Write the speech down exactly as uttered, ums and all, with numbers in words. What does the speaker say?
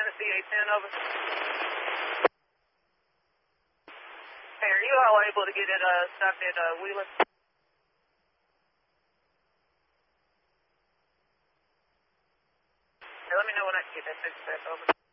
Tennessee eight ten, over. Hey, are you all able to get it uh, stopped at uh, Wheeler? Hey, let me know when I can get that fixed back, over.